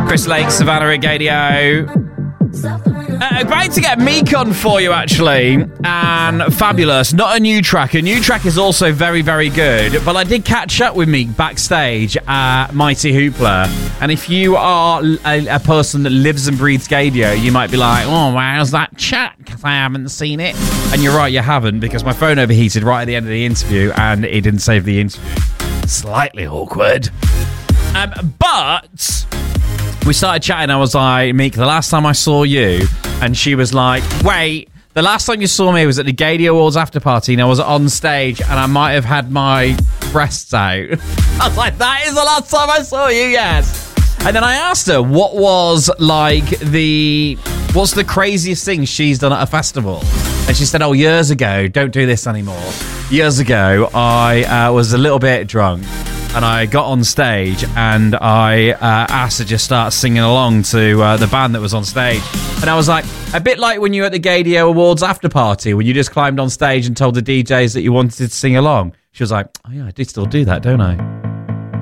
Chris Lake, Savannah Regadio. Great to get Meek on for you, actually. And Fabulous. Not a new track. A new track is also very, very good. But I did catch up with Meek backstage at Mighty Hoopla. And if you are a person that lives and breathes Gadio, you might be like, oh, where's that chat? Because I haven't seen it. And you're right, you haven't, because my phone overheated right at the end of the interview and it didn't save the interview. Slightly awkward. But we started chatting. I was like, Meek, the last time I saw you, and she was like, wait, the last time you saw me was at the Gadio Awards after party, and I was on stage, and I might have had my breasts out. I was like, that is the last time I saw you, yes. And then I asked her what was what's the craziest thing she's done at a festival? And she said, years ago, don't do this anymore. Years ago, I was a little bit drunk. And I got on stage and I asked to just start singing along to the band that was on stage. And I was like, a bit like when you were at the Gadio Awards after party, when you just climbed on stage and told the DJs that you wanted to sing along. She was like, oh yeah, I do still do that, don't I?